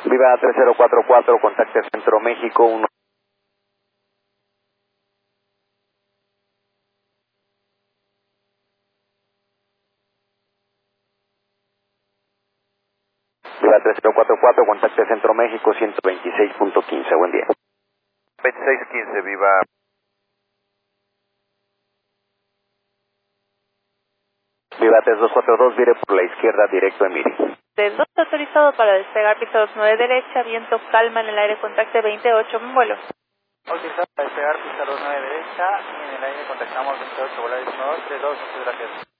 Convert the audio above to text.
Viva 3044, contacte Centro México 1. Viva 3044, contacte Centro México 126.15, buen día. 2615, viva. Viva 3242, vire por la izquierda directo a Miri. 32 autorizado para despegar pista 29 derecha, viento calma en el aire, contacte 28, en vuelo. Autorizado para despegar pista 29 derecha, y en el aire contactamos 28, volar 1, 2, 3, 2, muchas gracias.